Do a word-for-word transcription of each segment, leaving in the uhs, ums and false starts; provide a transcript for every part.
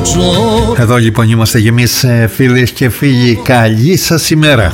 Εδώ λοιπόν είμαστε και εμείς, φίλες και φίλοι. Καλή σας ημέρα.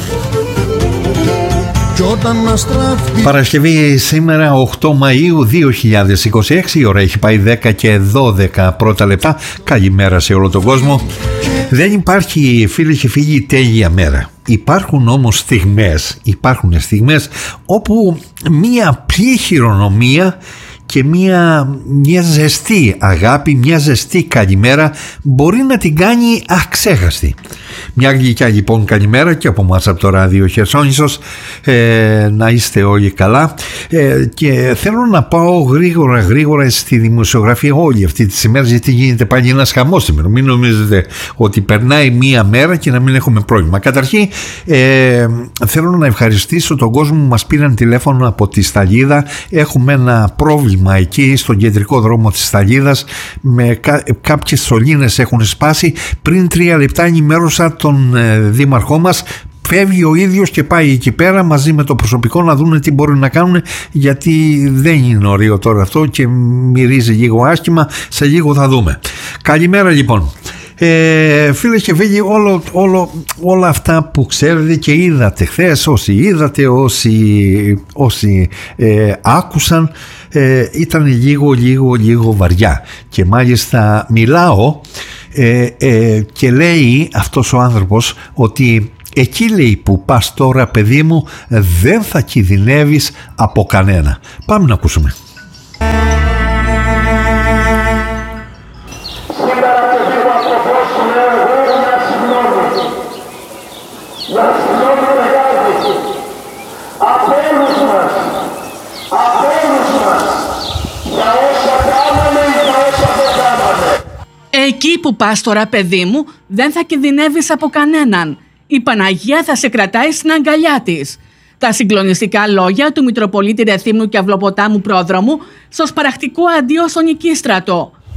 Παρασκευή σήμερα οκτώ Μαΐου δύο χιλιάδες είκοσι έξι. Η ώρα έχει πάει δέκα και δώδεκα πρώτα λεπτά. Καλημέρα σε όλο τον κόσμο. Δεν υπάρχει, φίλοι και φίλοι, τέλεια μέρα. Υπάρχουν όμως στιγμές, υπάρχουν στιγμές όπου μία απλή χειρονομία και μια, μια ζεστή αγάπη, μια ζεστή καλημέρα μπορεί να την κάνει αξέχαστη. Μια γλυκιά λοιπόν καλημέρα και από εμάς από το ράδιο Χερσόνησος, ε, να είστε όλοι καλά, ε, και θέλω να πάω γρήγορα γρήγορα στη δημοσιογραφία όλη αυτή τη ημέρα, γιατί γίνεται πάλι ένας χαμός σήμερα. Μην νομίζετε ότι περνάει μία μέρα και να μην έχουμε πρόβλημα. Καταρχήν ε, θέλω να ευχαριστήσω τον κόσμο που μας πήραν τηλέφωνο από τη Σταλίδα. Έχουμε ένα πρόβλημα εκεί στον κεντρικό δρόμο της Σταλίδας, με κά, κάποιες σωλήνες έχουν σπάσει. Πριν τρία λεπτά ενημέρωσα τον ε, δήμαρχό μας. Φεύγει ο ίδιος και πάει εκεί πέρα μαζί με το προσωπικό να δουν τι μπορούν να κάνουν, γιατί δεν είναι ωραίο τώρα αυτό και μυρίζει λίγο άσχημα. Σε λίγο θα δούμε. Καλημέρα λοιπόν. Ε, φίλες και φίλοι, όλο, όλο, όλα αυτά που ξέρετε και είδατε χθες, όσοι είδατε, όσοι, όσοι ε, άκουσαν, ε, ήταν λίγο λίγο λίγο βαριά. Και μάλιστα μιλάω ε, ε, και λέει αυτός ο άνθρωπος ότι εκεί, λέει, που πας τώρα, παιδί μου, δεν θα κινδυνεύεις από κανένα. Πάμε να ακούσουμε. Εκεί που πας τώρα, παιδί μου, δεν θα κινδυνεύεις από κανέναν. Η Παναγία θα σε κρατάει στην αγκαλιά της. Τα συγκλονιστικά λόγια του Μητροπολίτη Ρεθύμνου και Αυλοποτάμου Πρόδρομου στο σπαραχτικό αντίο στον Νικίστρατο.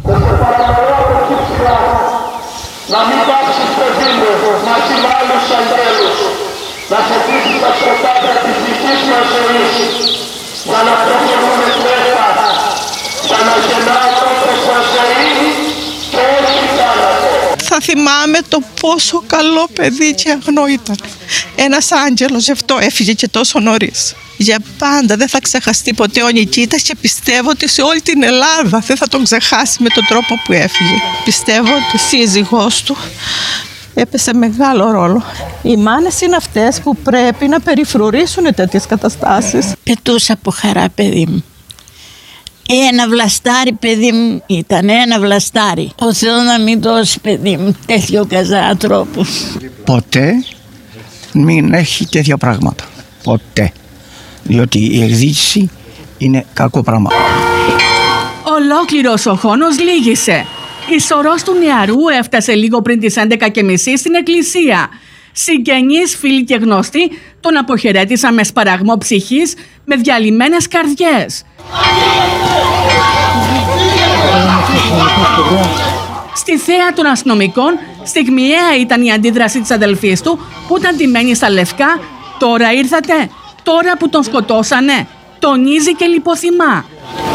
Να μην πάψεις, παιδί μου, μαζί με άλλους αγγέλους, να φωτίσεις τα σκοτάδια της δικής μας ζωής, για να προχωρούμε τρέφα, για να γεννάει τόπος μας ζωή και όχι θάνατο. Θα θυμάμαι το πόσο καλό παιδί και αγνό ήταν. Ένας άγγελος, γι' αυτό έφυγε και τόσο νωρίς. Για πάντα δεν θα ξεχαστεί ποτέ ο Νικήτας και πιστεύω ότι σε όλη την Ελλάδα δεν θα τον ξεχάσει με τον τρόπο που έφυγε. Πιστεύω ότι η σύζυγός του έπεσε μεγάλο ρόλο. Οι μάνες είναι αυτές που πρέπει να περιφρουρήσουν τέτοιες καταστάσεις. Πετούσα από χαρά, παιδί μου. Ένα βλαστάρι, παιδί μου, ήταν ένα βλαστάρι. Ο Θεός να μην δώσει, παιδί μου, τέτοιο καζά ανθρώπου. Ποτέ μην έχει τέτοια πράγματα. Ποτέ. Διότι η εκδίκηση είναι κακό πράγμα. Ολόκληρος ο χώνος λύγησε. Η σωρός του νεαρού έφτασε λίγο πριν τις έντεκα και μισή στην εκκλησία. Συγγενείς, φίλοι και γνωστοί τον αποχαιρέτησαν με σπαραγμό ψυχής, με διαλυμένες καρδιές. Στη θέα των αστυνομικών, στιγμιαία ήταν η αντίδραση της αδελφής του που ήταν ντυμένη στα λευκά. Τώρα ήρθατε, τώρα που τον σκοτώσανε, τονίζει και λιποθυμά.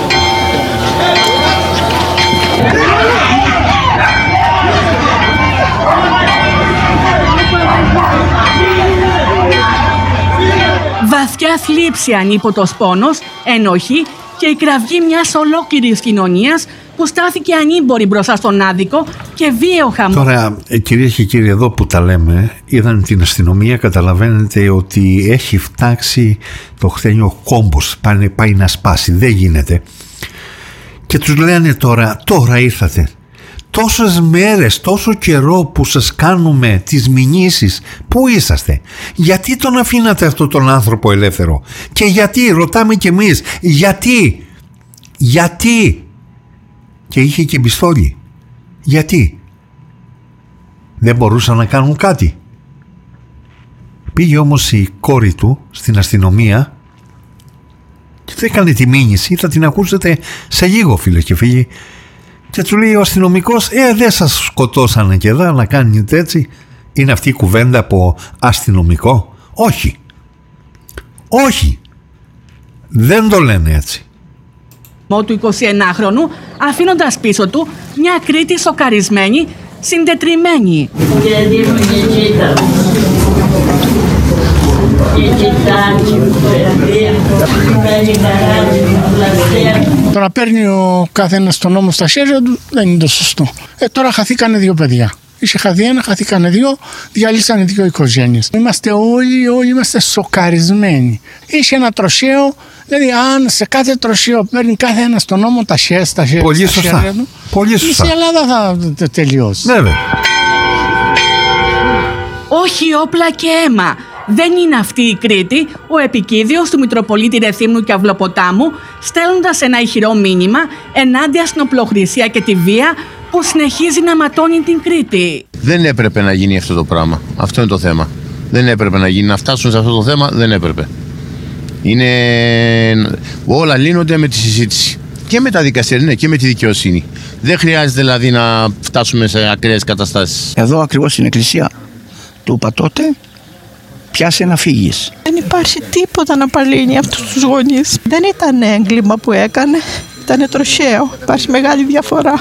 Βαθιά θλίψη, ανίποτος πόνος, ενοχή και η κραυγή μιας ολόκληρης κοινωνίας που στάθηκε ανήμπορη μπροστά στον άδικο και βίαιο χαμό. Τώρα, κυρίες και κύριοι, εδώ που τα λέμε, είδαν την αστυνομία, καταλαβαίνετε ότι έχει φτάξει το χτένιο κόμπος, πάει, πάει να σπάσει, δεν γίνεται. Και τους λένε τώρα, τώρα ήρθατε. Τόσες μέρες, τόσο καιρό που σας κάνουμε τις μηνύσεις, πού είσαστε? Γιατί τον αφήνατε αυτόν τον άνθρωπο ελεύθερο? Και γιατί, ρωτάμε κι εμείς, γιατί? Γιατί? Και είχε και πιστόλι. Γιατί? Δεν μπορούσαν να κάνουν κάτι. Πήγε όμως η κόρη του στην αστυνομία και δεν έκανε τη μήνυση. Θα την ακούσετε σε λίγο, φίλες και φίλοι. Και του λέει ο αστυνομικός, ε δεν σας σκοτώσανε και εδώ να κάνετε έτσι? Είναι αυτή η κουβέντα από αστυνομικό? Όχι. Όχι. Δεν το λένε έτσι. Του εικοσιενάχρονου, αφήνοντας πίσω του μια Κρήτη σοκαρισμένη συντετριμμένοι. Το να παίρνει ο καθένας τον νόμο στα χέρια του δεν είναι το σωστό. Ε, τώρα χαθήκανε δύο παιδιά. Είχε χαθεί ένα, χαθήκανε δύο, διαλύσανε δύο οικογένειες. Είμαστε όλοι, όλοι είμαστε σοκαρισμένοι. Είχε ένα τροχαίο, δηλαδή αν σε κάθε τροχαίο παίρνει κάθε ένας τον νόμο τα χέρια, τα χέρια, πολύ στα σωστά. χέρια του, Πολύ σωστά. η Ελλάδα θα τελειώσει. Βέβαια. Όχι όπλα και αίμα. Δεν είναι αυτή η Κρήτη, ο επικίδιος του Μητροπολίτη Ρεθύμνου και Αυλοποτάμου, στέλνοντας ένα ηχηρό μήνυμα ενάντια στην οπλοχρησία και τη βία που συνεχίζει να ματώνει την Κρήτη. Δεν έπρεπε να γίνει αυτό το πράγμα. Αυτό είναι το θέμα. Δεν έπρεπε να γίνει. Να φτάσουν σε αυτό το θέμα δεν έπρεπε. Είναι... Όλα λύνονται με τη συζήτηση. Και με τα δικαστήρια, ναι, και με τη δικαιοσύνη. Δεν χρειάζεται δηλαδή να φτάσουμε σε ακραίες καταστάσεις. Εδώ ακριβώς στην εκκλησία του είπα τότε, πιάσε να φύγεις. Δεν υπάρχει τίποτα να παλύνει αυτούς τους γονείς. Δεν ήταν έγκλημα που έκανε, ήταν τροχαίο. Υπάρχει μεγάλη διαφορά.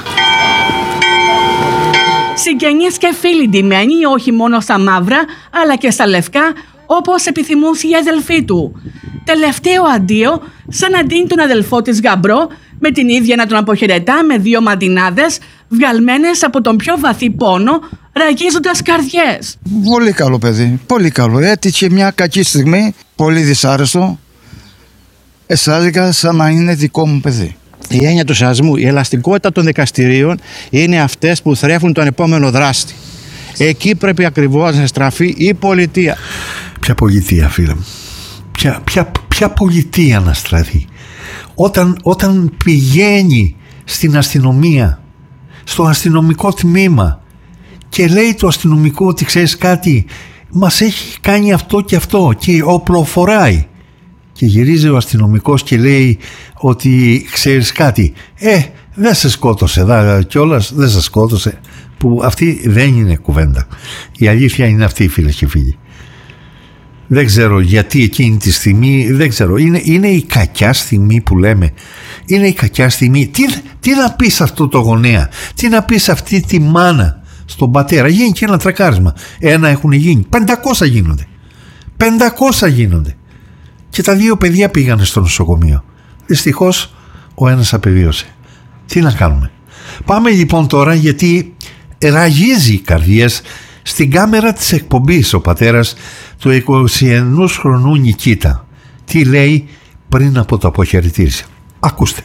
Συγγενείς και φίλοι ντυμένοι όχι μόνο στα μαύρα αλλά και στα λευκά όπως επιθυμούσε η αδελφή του. Τελευταίο αντίο σαν να ντύνει τον αδελφό της γαμπρό με την ίδια να τον αποχαιρετά με δύο μαντινάδες βγαλμένες από τον πιο βαθύ πόνο, ραγίζοντας καρδιές. Πολύ καλό παιδί, πολύ καλό. Έτυχε μια κακή στιγμή, πολύ δυσάρεστο. Αισθάνθηκα σαν να είναι δικό μου παιδί. Η έννοια του σεβασμού, η ελαστικότητα των δικαστηρίων είναι αυτές που θρέφουν τον επόμενο δράστη. Εκεί πρέπει ακριβώς να στραφεί η πολιτεία. Ποια πολιτεία, φίλε μου? Ποια, ποια, ποια πολιτεία να στραφεί? Όταν, όταν πηγαίνει στην αστυνομία, στο αστυνομικό τμήμα και λέει το αστυνομικό ότι ξέρεις κάτι, μας έχει κάνει αυτό και αυτό και οπλοφοράει. Και γυρίζει ο αστυνομικός και λέει ότι ξέρεις κάτι, ε, δεν σε σκότωσε δά, κιόλας, δεν σε σκότωσε. Που αυτή δεν είναι κουβέντα. Η αλήθεια είναι αυτή, φίλες και φίλοι. Δεν ξέρω γιατί εκείνη τη στιγμή, δεν ξέρω, είναι, είναι η κακιά στιγμή που λέμε. Είναι η κακιά στιγμή. Τι, τι να πεις αυτό το γονέα, τι να πεις αυτή τη μάνα στον πατέρα? Γίνει και ένα τρακάρισμα. Ένα έχουν γίνει, πεντακόσια γίνονται. πεντακόσια γίνονται. Και τα δύο παιδιά πήγανε στο νοσοκομείο. Δυστυχώς ο ένας απεβίωσε. Τι να κάνουμε? Πάμε λοιπόν τώρα, γιατί ραγίζει οι καρδιές στην κάμερα της εκπομπής ο πατέρας του εικοσιενός χρονού Νικήτα. Τι λέει πριν από το αποχαιρετήριο? Ακούστε.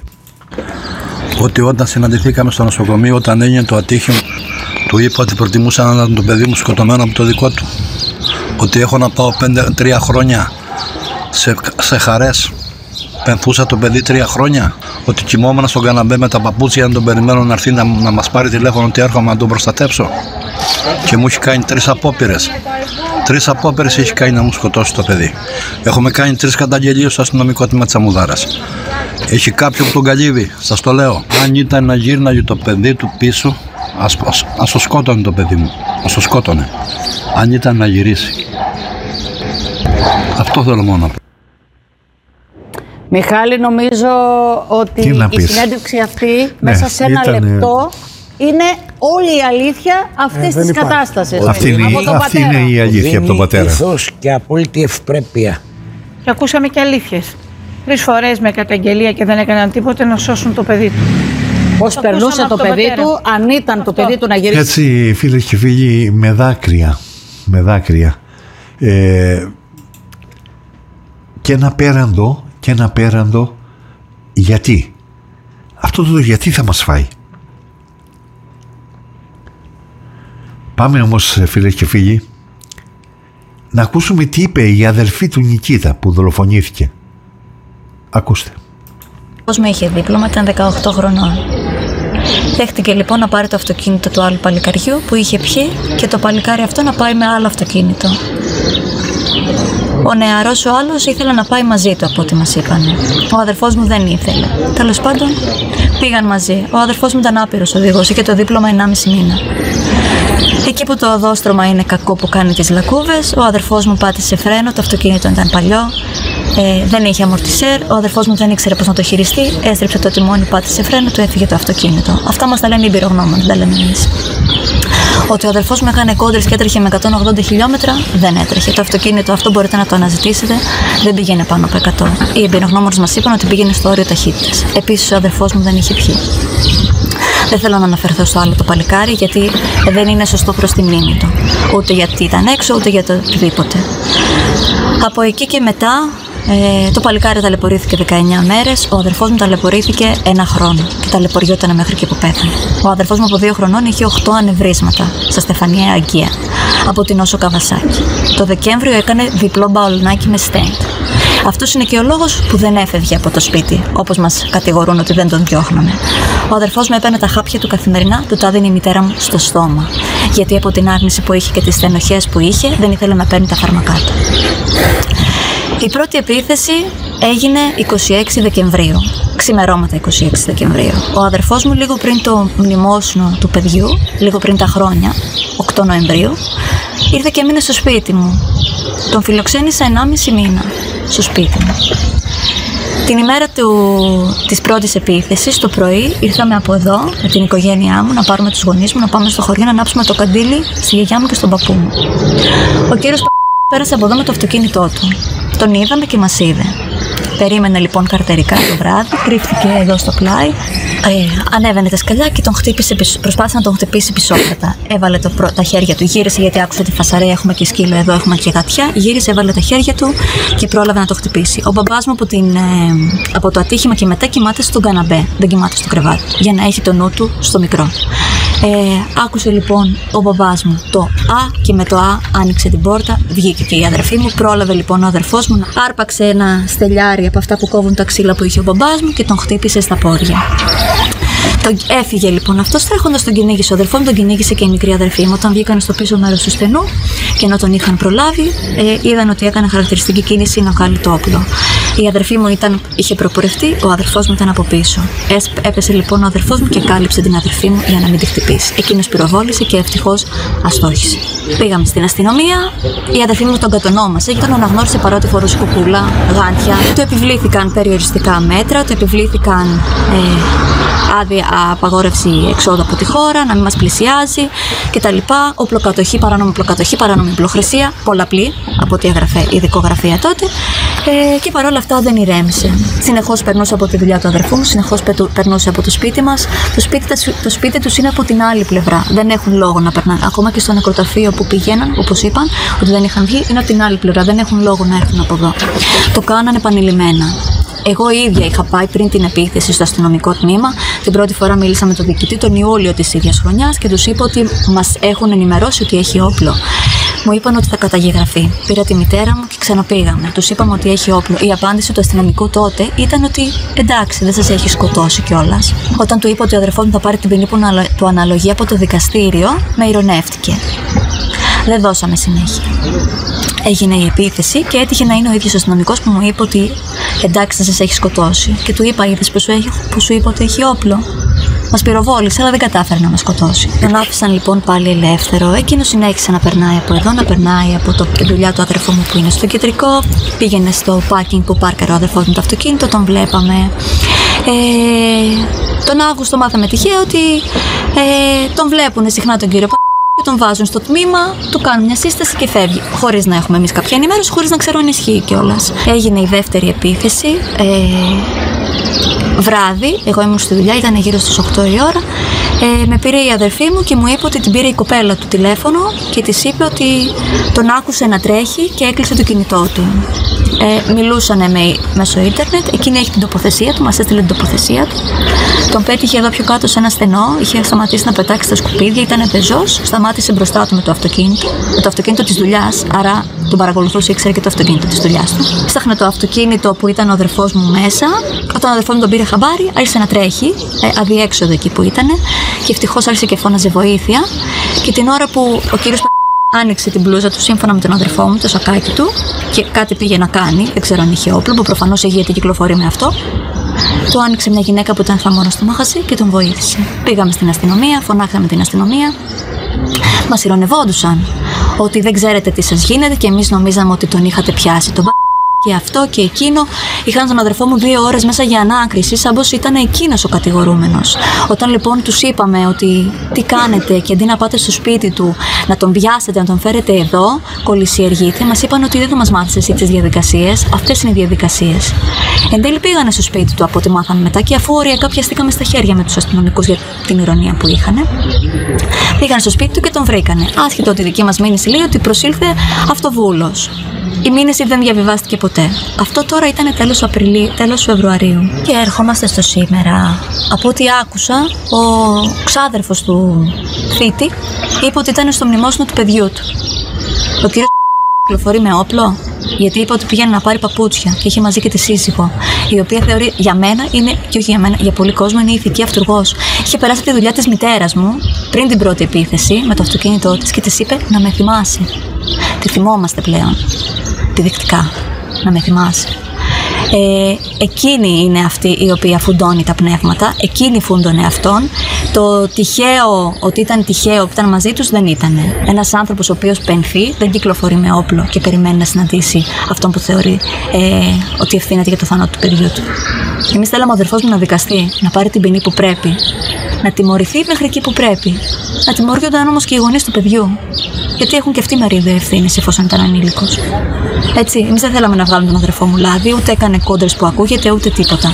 Ότι όταν συναντηθήκαμε στο νοσοκομείο, όταν έγινε το ατύχημα, του είπα ότι προτιμούσα να ήταν το παιδί μου σκοτωμένο από το δικό του. Ότι έχω να πάω πέντε, τρία χρόνια σε, σε χαρές. Πενθούσα το παιδί τρία χρόνια. Ότι κοιμόμουν στον καναμπέ με τα παπούτσια να τον περιμένω να έρθει να, να μας πάρει τηλέφωνο ότι έρχομαι να τον προστατέψω. Και μου έχει κάνει τρεις απόπειρες. Τρεις απόπειρες έχει κάνει να μου σκοτώσει το παιδί. Έχουμε κάνει τρεις καταγγελίες στο αστυνομικό τμήμα της Αμμουδάρας. Έχει κάποιον που τον καλύβει, σας το λέω. Αν ήταν να γύρναγε το παιδί του πίσω, ας, ας, ας το σκότωνε το παιδί μου. Ας το σκότωνε. Αν ήταν να γυρίσει. Αυτό θέλω μόνο. Μιχάλη, νομίζω ότι η συνέντευξη αυτή ναι, μέσα σε ένα ήταν... λεπτό είναι όλη η αλήθεια αυτής ε, της κατάστασης. Αυτή είναι, αυτή είναι η αλήθεια από τον πατέρα. Ηθός και απόλυτη ευπρέπεια. Και ακούσαμε και αλήθειες. Τρεις φορές με καταγγελία και δεν έκαναν τίποτε να σώσουν το παιδί του. Πώς περνούσε το παιδί πατέρα. του, αν ήταν αυτό. το παιδί του να γυρίσει. Έτσι, φίλες και φίλοι, με δάκρυα, με δάκρυα. Ε, και ένα πέραντο, και ένα πέραντο, γιατί. Αυτό το γιατί θα μας φάει. Πάμε όμως, φίλες και φίλοι, να ακούσουμε τι είπε η αδελφή του Νικήτα που δολοφονήθηκε. Ακούστε. Πώς με είχε δίπλωμα, ήταν δεκαοκτώ χρονών. Δέχτηκε λοιπόν να πάρει το αυτοκίνητο του άλλου παλικαριού που είχε πιει και το παλικάρι αυτό να πάει με άλλο αυτοκίνητο. Ο νεαρός ο άλλος ήθελε να πάει μαζί του από ό,τι μας είπαν. Ο αδερφός μου δεν ήθελε. Τέλος πάντων πήγαν μαζί. Ο αδερφός μου ήταν άπειρος οδηγός, είχε το δίπλωμα ενάμιση μήνα. Εκεί που το οδόστρωμα είναι κακό που κάνει τις λακκούβες, ο αδερφός μου πάτησε φρένο, το αυτοκίνητο ήταν παλιό, ε, δεν είχε αμορτισέρ, ο αδερφός μου δεν ήξερε πώς να το χειριστεί, έστριψε το τιμόνι, πάτησε φρένο, του έφυγε το αυτοκίνητο. Αυτά μας τα λένε οι εμπειρογνώμονες, δεν τα λέμε εμείς. Ότι ο αδερφός μου έκανε κόντρες και έτρεχε με εκατόν ογδόντα χιλιόμετρα, δεν έτρεχε. Το αυτοκίνητο αυτό μπορείτε να το αναζητήσετε, δεν πήγαινε πάνω από εκατό. Οι εμπειρογνώμονες μας είπαν ότι πήγαινε στο όριο ταχύτητας. Επίσης, ο αδερφός μου δεν είχε πιει. Δεν θέλω να αναφερθώ στο άλλο το παλικάρι, γιατί δεν είναι σωστό προς τη μνήμη του. Ούτε γιατί ήταν έξω, ούτε για το οτιδήποτε. Από εκεί και μετά, ε, το παλικάρι ταλαιπωρήθηκε δεκαεννιά μέρες, ο αδερφός μου ταλαιπωρήθηκε ένα χρόνο και ταλαιπωριόταν μέχρι και που πέθανε. Ο αδερφός μου από δύο χρονών είχε οκτώ ανεβρίσματα στα στεφανιαία αγκία από την νόσο Καβασάκη. Το Δεκέμβριο έκανε διπλό μπαολνάκι με στέντ. Αυτός είναι και ο λόγος που δεν έφευγε από το σπίτι, όπως μας κατηγορούν ότι δεν τον διώχναμε. Ο αδερφός μου έπαιρνε τα χάπια του καθημερινά, του τα δίνει η μητέρα μου στο στόμα. Γιατί από την άρνηση που είχε και τις στενοχές που είχε, δεν ήθελε να παίρνει τα φάρμακά του. Η πρώτη επίθεση έγινε είκοσι έξι Δεκεμβρίου, ξημερώματα είκοσι έξι Δεκεμβρίου. Ο αδερφός μου λίγο πριν το μνημόσυνο του παιδιού, λίγο πριν τα χρόνια, οκτώ Νοεμβρίου, ήρθε και μείνε στο σπίτι μου. Τον φιλοξένησα ενάμιση μήνα στο σπίτι μου. Την ημέρα του, της πρώτης επίθεσης, το πρωί, ήρθαμε από εδώ με την οικογένειά μου να πάρουμε τους γονείς μου, να πάμε στο χωριό να ανάψουμε το καντήλι στη γιαγιά μου και στον παππού μου. Ο κύριος πέρασε από εδώ με το αυτοκίνητό του. Τον είδαμε και μας είδε. Περίμενε λοιπόν καρτερικά το βράδυ, κρύφτηκε εδώ στο πλάι, ε, ανέβαινε τα σκαλιά και τον χτύπησε, προσπάθησε να τον χτυπήσει πισόκρατα. Έβαλε το, τα χέρια του, γύρισε γιατί άκουσε τη φασαρία, έχουμε και σκύλο εδώ, έχουμε και γατιά. Γύρισε, έβαλε τα χέρια του και πρόλαβε να το χτυπήσει. Ο μπαμπάς μου από, την, ε, από το ατύχημα και μετά κοιμάται στον καναπέ, δεν κοιμάται στο κρεβάτι, για να έχει το νου του στο μικρό. Ε, άκουσε λοιπόν ο μπαμπάς μου το Α και με το Α άνοιξε την πόρτα, βγήκε και η αδερφή μου. Πρόλαβε λοιπόν ο αδερφός μου να άρπαξε ένα στελιάρι από αυτά που κόβουν τα ξύλα που είχε ο μπαμπάς μου και τον χτύπησε στα πόδια. Τον έφυγε λοιπόν αυτό, τρέχοντας τον κυνήγησε ο αδερφός μου, τον κυνήγησε και η μικρή αδερφή μου. Όταν βγήκαν στο πίσω μέρος του στενού και ενώ τον είχαν προλάβει, ε, είδαν ότι έκανε χαρακτηριστική κίνηση να βγάλει το όπλο. Η αδερφή μου ήταν, είχε προπορευτεί, ο αδερφός μου ήταν από πίσω. Έπεσε λοιπόν ο αδερφός μου και κάλυψε την αδερφή μου για να μην τη χτυπήσει. Εκείνος πυροβόλησε και ευτυχώς αστόχησε. Πήγαμε στην αστυνομία, η αδερφή μου τον κατονόμασε και τον αναγνώρισε παρότι φορούσε κουκούλα, γάντια. Του επιβλήθηκαν περιοριστικά μέτρα, του επιβλήθηκαν ε, άδεια απαγόρευση εξόδου από τη χώρα, να μην μας πλησιάζει κτλ. Οπλοκατοχή, παράνομη οπλοκατοχή, παράνομη οπλοχρησία, πολλαπλή από ό,τι έγραφε η δικογραφία τότε. Ε, και παρόλα αυτά δεν ηρέμησε. Συνεχώς περνούσε από τη δουλειά του αδερφού μου, συνεχώς περνούσε από το σπίτι μας. Το σπίτι, το σπίτι τους είναι από την άλλη πλευρά. Δεν έχουν λόγο να περνάνε. Ακόμα και στο νεκροταφείο που πήγαιναν, όπως είπαν, ότι δεν είχαν βγει, είναι από την άλλη πλευρά. Δεν έχουν λόγο να έρθουν από εδώ. Το κάνανε επανειλημμένα. Εγώ ίδια είχα πάει πριν την επίθεση στο αστυνομικό τμήμα. Την πρώτη φορά μίλησα με τον διοικητή τον Ιούλιο της ίδιας χρονιάς και τους είπα ότι μας έχουν ενημερώσει ότι έχει όπλο. Μου είπαν ότι θα καταγεγραφεί. Πήρα τη μητέρα μου και ξαναπήγαμε. Τους είπαμε ότι έχει όπλο. Η απάντηση του αστυνομικού τότε ήταν ότι εντάξει, δεν σας έχει σκοτώσει κιόλας. Όταν του είπα ότι ο αδερφός μου θα πάρει την ποινή που του αναλογεί από το δικαστήριο, με ηρωνεύτηκε. Δεν δώσαμε συνέχεια. Έγινε η επίθεση και έτυχε να είναι ο ίδιος ο αστυνομικός που μου είπε ότι εντάξει, δεν σας έχει σκοτώσει. Και του είπα, είδες που σου, έχει, που σου είπα ότι έχει όπλο. Μας πυροβόλησε, αλλά δεν κατάφερε να μας σκοτώσει. Τον άφησαν λοιπόν πάλι ελεύθερο. Εκείνος συνέχισε να περνάει από εδώ, να περνάει από το, τη δουλειά του αδερφού μου που είναι στο κεντρικό. Πήγαινε στο πάρκινγκ που πάρκαρε ο αδερφός μου το αυτοκίνητο, τον βλέπαμε. Ε, τον Αύγουστο μάθαμε τυχαία ότι ε, τον βλέπουν συχνά τον κύριο και τον βάζουν στο τμήμα, του κάνουν μια σύσταση και φεύγει. Χωρίς να έχουμε εμείς κάποια ενημέρωση, χωρίς να ξέρω αν ισχύει κιόλας. Έγινε η δεύτερη επίθεση. Ε, βράδυ, εγώ ήμουν στη δουλειά, ήταν γύρω στις οκτώ η ώρα. Ε, με πήρε η αδερφή μου και μου είπε ότι την πήρε η κοπέλα του τηλέφωνο και της είπε ότι τον άκουσε να τρέχει και έκλεισε το κινητό του. Ε, μιλούσανε με, μέσω ίντερνετ, εκείνη έχει την τοποθεσία του, μας έστειλε την τοποθεσία του. Τον πέτυχε εδώ πιο κάτω σε ένα στενό, είχε σταματήσει να πετάξει τα σκουπίδια, ήταν πεζός, σταμάτησε μπροστά του με το αυτοκίνητο, με το αυτοκίνητο της δουλειάς, άρα τον παρακολουθούσε, ήξερε και το αυτοκίνητο της δουλειάς του. Ψάχνε το αυτοκίνητο που ήταν ο αδερφός μου μέσα. Όταν ο αδερφός μου τον πήρε χαμπάρι, άρχισε να τρέχει, ε, αδιέξοδο εκεί που ήταν, και ευτυχώς άρχισε και φώναζε βοήθεια. Και την ώρα που ο κύριος άνοιξε την μπλούζα του σύμφωνα με τον αδερφό μου, το σακάκι του, και κάτι πήγε να κάνει, δεν ξέρω αν είχε όπλο, που προφανώς είχε γιατί κυκλοφορεί με αυτό. Του άνοιξε μια γυναίκα που ήταν χαμόνα στο μαγαζί και τον βοήθησε. Πήγαμε στην αστυνομία, φωνάξαμε την αστυνομία. Μας ειρωνευόντουσαν ότι δεν ξέρετε τι σας γίνεται και εμείς νομίζαμε ότι τον είχατε πιάσει τον και αυτό και εκείνο. Είχαν τον αδερφό μου δύο ώρες μέσα για ανάκριση, σαν πως ήταν εκείνος ο κατηγορούμενος. Όταν λοιπόν τους είπαμε ότι τι κάνετε και αντί να πάτε στο σπίτι του, να τον πιάσετε, να τον φέρετε εδώ, κολυσιεργείτε, μας είπαν ότι δεν θα μας μάθεις εσύ τις διαδικασίες, αυτές είναι οι διαδικασίες. Εν τέλει πήγανε στο σπίτι του από ό,τι μάθαμε μετά και αφού οριακά πιαστήκαμε στα χέρια με τους αστυνομικούς για την ηρωνία που είχαν, πήγαν στο σπίτι του και τον βρήκανε. Άσχετο ότι η δική μας μήνυση λέει ότι προσήλθε αυτοβούλος. Η μήνυση δεν διαβιβάστηκε ποτέ. Αυτό τώρα ήταν τέλος Απριλίου, τέλος Φεβρουαρίου. Και ερχόμαστε στο σήμερα. Από ό,τι άκουσα, ο ξάδερφος του θήτη είπε ότι ήταν στο μνημόσυνο του παιδιού του. Ο κύριος κυκλοφορεί με όπλο, γιατί είπε ότι πήγαινε να πάρει παπούτσια και είχε μαζί και τη σύζυγο, η οποία θεωρεί για μένα είναι, και όχι για μένα, για πολύ κόσμο είναι ηθική αυτουργός. Είχε περάσει από τη δουλειά της μητέρας μου πριν την πρώτη επίθεση με το αυτοκίνητό της και της είπε να με θυμάσαι. Τη θυμόμαστε πλέον. Επιδεικτικά. Να με θυμάσαι. Ε, εκείνη είναι αυτή η οποία φουντώνει τα πνεύματα, εκείνη φούντωνε αυτόν. Το τυχαίο, ότι ήταν τυχαίο που ήταν μαζί τους, δεν ήταν. Ένας άνθρωπος ο οποίος πενθεί, δεν κυκλοφορεί με όπλο και περιμένει να συναντήσει αυτόν που θεωρεί ε, ότι ευθύνεται για το θάνατο του παιδιού του. Εμείς θέλαμε ο αδερφός μου να δικαστεί, να πάρει την ποινή που πρέπει, να τιμωρηθεί μέχρι εκεί που πρέπει, να τιμωρούνταν όμως και οι γονείς του παιδιού. Γιατί έχουν και αυτοί μερίδιο ευθύνης εφόσον ήταν ανήλικος. Έτσι, εμείς δεν θέλαμε να βγάλουμε τον αδερφό μου λάδι, ούτε έκανε κόντρες που ακούγεται, ούτε τίποτα.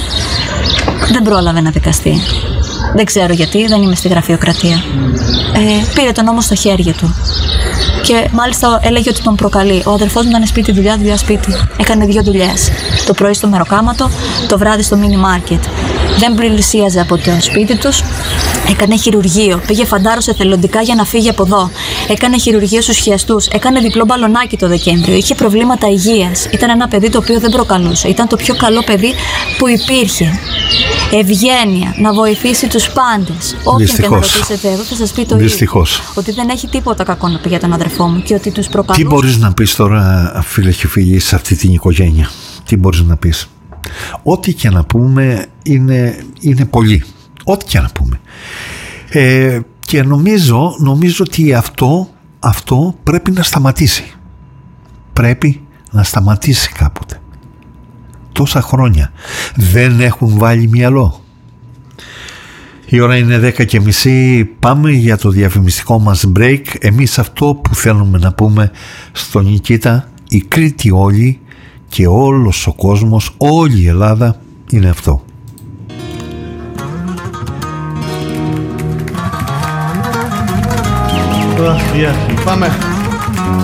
Δεν πρόλαβε να δικαστεί. Δεν ξέρω γιατί, δεν είμαι στη γραφειοκρατία. Ε, πήρε τον νόμο στο χέρι του. Και μάλιστα έλεγε ότι τον προκαλεί. Ο αδερφός μου ήταν σπίτι, δουλειά, δουλειά, σπίτι. Έκανε δύο δουλειές. Το πρωί στο μεροκάματο, το βράδυ στο μίνι μάρκετ. Δεν πλησίαζε από το σπίτι τους. Έκανε χειρουργείο. Πήγε φαντάρος εθελοντικά για να φύγει από εδώ. Έκανε χειρουργείο στους χιαστούς. Έκανε διπλό μπαλονάκι το Δεκέμβριο. Είχε προβλήματα υγείας. Ήταν ένα παιδί το οποίο δεν προκαλούσε. Ήταν το πιο καλό παιδί που υπήρχε. Ευγένεια, να βοηθήσει τους πάντες. Όποιον και να ρωτήσετε εδώ θα σας πει το ίδιο. Ότι δεν έχει τίποτα κακό να πει για τον αδερφό μου και ότι τους προκαλούσε. Τι μπορείς να πεις τώρα, φίλε και φίλοι, σε αυτή την οικογένεια? Τι μπορείς να πεις? Ό,τι και να πούμε είναι, είναι πολύ. Ό,τι και να πούμε. Ε, και νομίζω, νομίζω ότι αυτό, αυτό πρέπει να σταματήσει. Πρέπει να σταματήσει κάποτε. Τόσα χρόνια δεν έχουν βάλει μυαλό. Η ώρα είναι δέκα και μισή. Πάμε για το διαφημιστικό μας break. Εμείς αυτό που θέλουμε να πούμε στον Νικήτα, η Κρήτη όλη και όλος ο κόσμος, όλη η Ελλάδα είναι αυτό. Πάμε.